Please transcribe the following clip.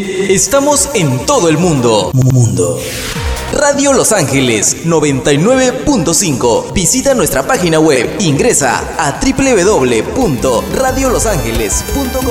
Estamos en todo el mundo. Radio Los Ángeles 99.5. Visita nuestra página web. Ingresa a www.radiolosangeles.com.